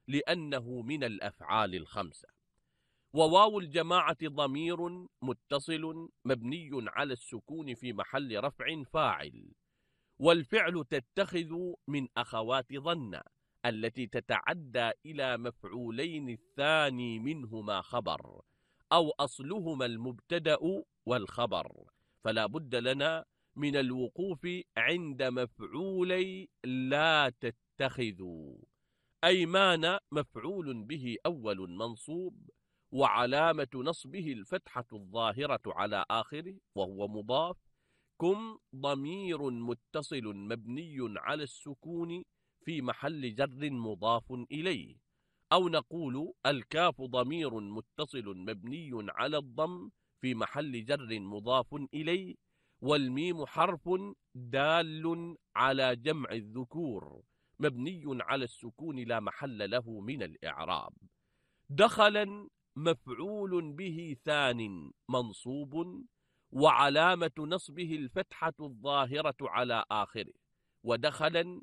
لأنه من الأفعال الخمسة. وواو الجماعة ضمير متصل مبني على السكون في محل رفع فاعل. والفعل تتخذ من أخوات ظن التي تتعدى إلى مفعولين الثاني منهما خبر، أو أصلهما المبتدأ والخبر، فلا بد لنا من الوقوف عند مفعولي لا تتخذوا. أيمان مفعول به أول منصوب، وعلامة نصبه الفتحة الظاهرة على آخره وهو مضاف. كم ضمير متصل مبني على السكون في محل جر مضاف إليه. أو نقول الكاف ضمير متصل مبني على الضم في محل جر مضاف إليه. والميم حرف دال على جمع الذكور مبني على السكون لا محل له من الإعراب. دخلا مفعول به ثان منصوب، وعلامة نصبه الفتحة الظاهرة على آخره. ودخلا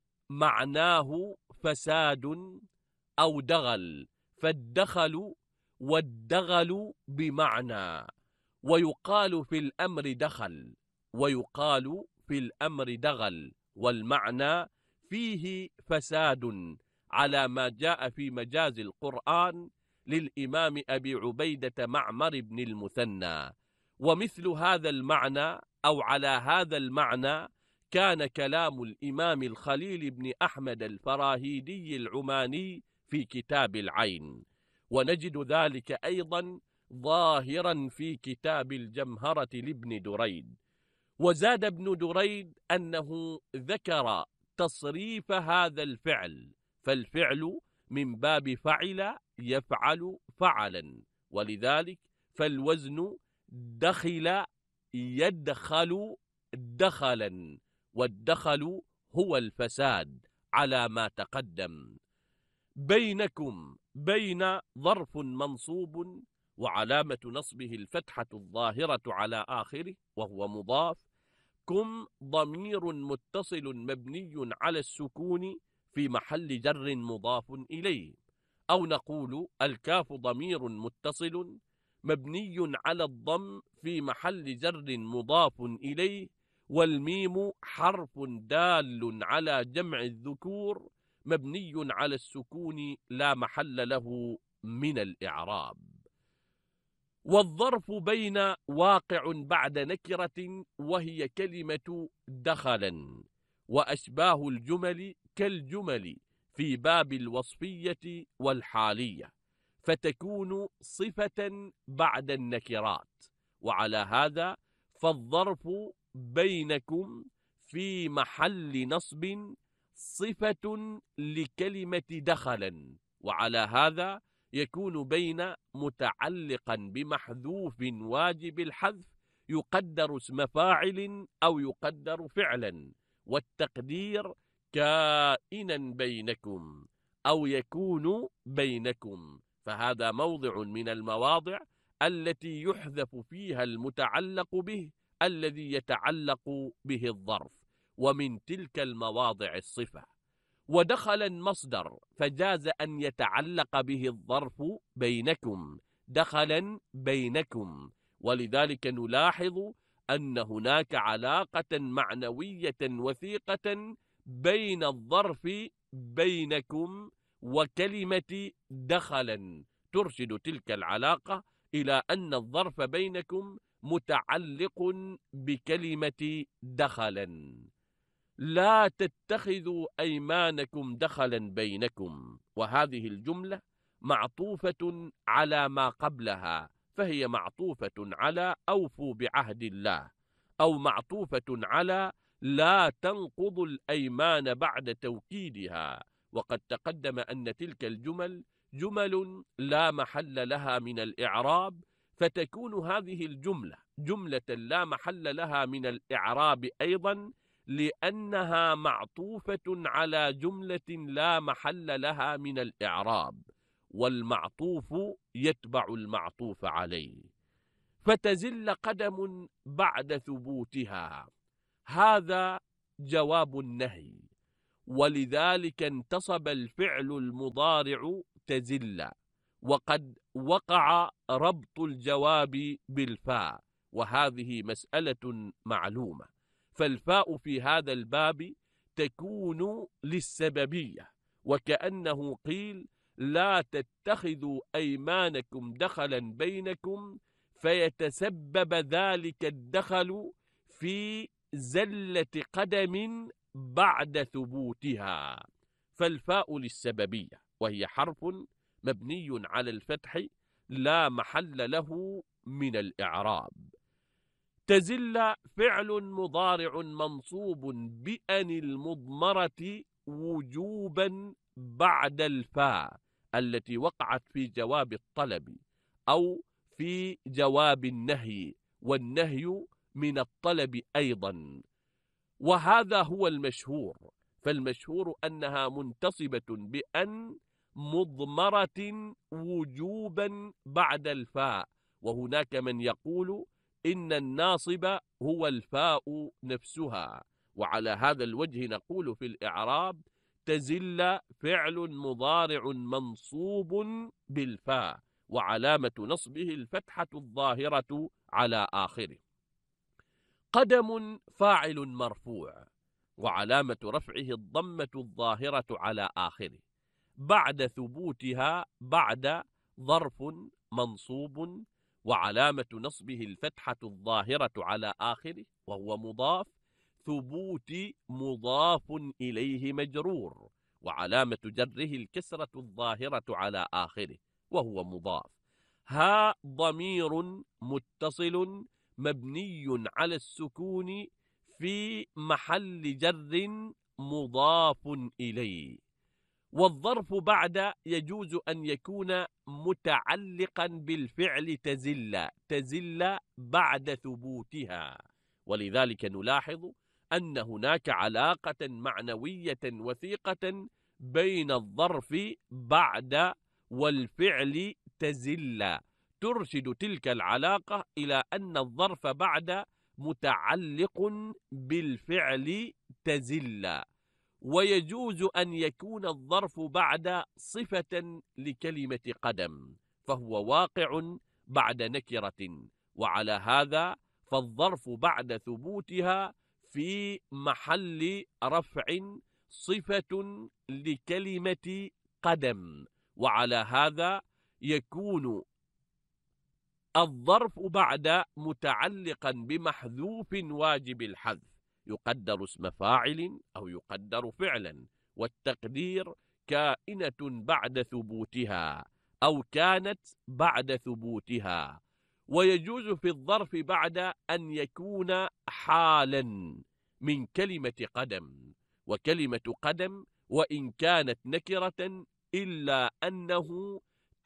معناه فساد أو دغل، فالدخل والدغل بمعنى. ويقال في الأمر دخل، ويقال في الأمر دغل، والمعنى فيه فساد على ما جاء في مجاز القرآن للإمام أبي عبيدة معمر بن المثنى. ومثل هذا المعنى أو على هذا المعنى كان كلام الإمام الخليل بن أحمد الفراهيدي العماني في كتاب العين، ونجد ذلك أيضا ظاهرا في كتاب الجمهرة لابن دريد. وزاد ابن دريد أنه ذكر تصريف هذا الفعل، فالفعل من باب فعل يفعل فعلا، ولذلك فالوزن دخل يدخل دخلا، والدخل هو الفساد على ما تقدم. بينكم بين ظرف منصوب، وعلامة نصبه الفتحة الظاهرة على آخره وهو مضاف. كم ضمير متصل مبني على السكون في محل جر مضاف إليه. أو نقول الكاف ضمير متصل مبني على الضم في محل جر مضاف إليه. والميم حرف دال على جمع الذكور مبني على السكون لا محل له من الإعراب. والظرف بين واقع بعد نكرة وهي كلمة دخلا، وأشباه الجمل كالجمل في باب الوصفية والحالية، فتكون صفة بعد النكرات. وعلى هذا فالظرف بينكم في محل نصب صفة لكلمة دخلا، وعلى هذا يكون بين متعلقا بمحذوف واجب الحذف يقدر اسم فاعل أو يقدر فعلا، والتقدير كائنا بينكم أو يكون بينكم. فهذا موضع من المواضع التي يحذف فيها المتعلق به الذي يتعلق به الظرف، ومن تلك المواضع الصفة. ودخلا مصدر، فجاز أن يتعلق به الظرف بينكم، دخلا بينكم. ولذلك نلاحظ أن هناك علاقة معنوية وثيقة بين الظرف بينكم وكلمة دخلا، ترشد تلك العلاقة إلى أن الظرف بينكم متعلق بكلمة دخلا. لا تتخذوا أيمانكم دخلا بينكم، وهذه الجملة معطوفة على ما قبلها، فهي معطوفة على أوفوا بعهد الله، أو معطوفة على لا تنقضوا الأيمان بعد توكيدها. وقد تقدم أن تلك الجمل جمل لا محل لها من الإعراب، فتكون هذه الجملة جملة لا محل لها من الإعراب أيضا، لأنها معطوفة على جملة لا محل لها من الإعراب، والمعطوف يتبع المعطوف عليه. فتزل قدم بعد ثبوتها، هذا جواب النهي. ولذلك انتصب الفعل المضارع تزل، وقد وقع ربط الجواب بالفاء، وهذه مسألة معلومة. فالفاء في هذا الباب تكون للسببية، وكأنه قيل: لا تتخذوا أيمانكم دخلا بينكم فيتسبب ذلك الدخل في زلة قدم بعد ثبوتها. فالفاء للسببية، وهي حرف مبني على الفتح لا محل له من الإعراب. تزل فعل مضارع منصوب بأن المضمرة وجوبا بعد الفاء التي وقعت في جواب الطلب أو في جواب النهي، والنهي من الطلب أيضا، وهذا هو المشهور. فالمشهور أنها منتصبة بأن مضمرة وجوبا بعد الفاء، وهناك من يقول إن الناصب هو الفاء نفسها. وعلى هذا الوجه نقول في الإعراب: تزل فعل مضارع منصوب بالفاء، وعلامة نصبه الفتحة الظاهرة على آخره. قدم فاعل مرفوع، وعلامة رفعه الضمة الظاهرة على آخره، بعد ثبوتها بعد ظرف منصوب، وعلامة نصبه الفتحة الظاهرة على آخره وهو مضاف، ثبوت مضاف إليه مجرور، وعلامة جره الكسرة الظاهرة على آخره وهو مضاف. ها ضمير متصل مبني على السكون في محل جر مضاف إليه. والظرف بعد يجوز أن يكون متعلقا بالفعل تزل، تزل بعد ثبوتها، ولذلك نلاحظ أن هناك علاقة معنوية وثيقة بين الظرف بعد والفعل تزل، ترشد تلك العلاقة إلى أن الظرف بعد متعلق بالفعل تزل. ويجوز أن يكون الظرف بعد صفة لكلمة قدم، فهو واقع بعد نكرة، وعلى هذا فالظرف بعد ثبوتها في محل رفع صفة لكلمة قدم، وعلى هذا يكون الظرف بعد متعلقا بمحذوف واجب الحذف، يقدر اسم فاعل أو يقدر فعلا، والتقدير كائنة بعد ثبوتها أو كانت بعد ثبوتها. ويجوز في الظرف بعد أن يكون حالا من كلمة قدم، وكلمة قدم وإن كانت نكرة إلا أنه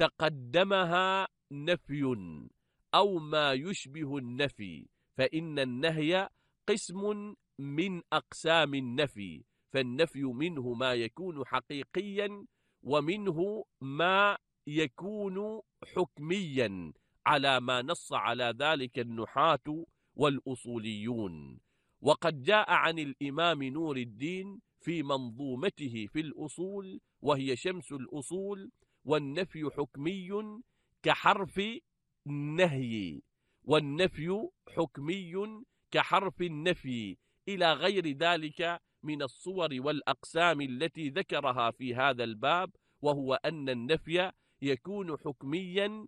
تقدمها نفي أو ما يشبه النفي، فإن النهي قسم من أقسام النفي، فالنفي منه ما يكون حقيقيا ومنه ما يكون حكميا على ما نص على ذلك النحاة والأصوليون. وقد جاء عن الإمام نور الدين في منظومته في الأصول وهي شمس الأصول: والنفي حكمي كحرف النهي، والنفي حكمي كحرف النفي، إلى غير ذلك من الصور والأقسام التي ذكرها في هذا الباب، وهو أن النفي يكون حكميا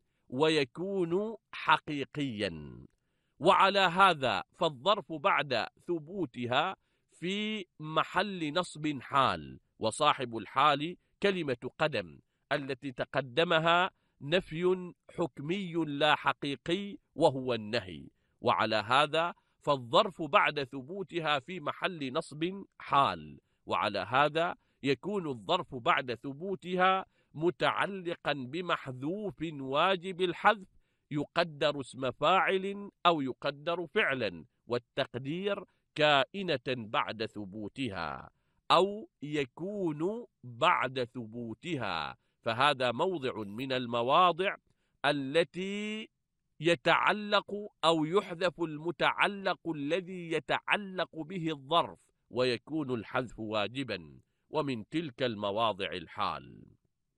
ويكون حقيقيا. وعلى هذا فالظرف بعد ثبوتها في محل نصب حال، وصاحب الحال كلمة قدم التي تقدمها نفي حكمي لا حقيقي وهو النهي، وعلى هذا فالظرف بعد ثبوتها في محل نصب حال، وعلى هذا يكون الظرف بعد ثبوتها متعلقا بمحذوف واجب الحذف، يقدر اسم فاعل أو يقدر فعلا، والتقدير كائنة بعد ثبوتها أو يكون بعد ثبوتها. فهذا موضع من المواضع التي يتعلق أو يحذف المتعلق الذي يتعلق به الظرف، ويكون الحذف واجبا. ومن تلك المواضع الحال.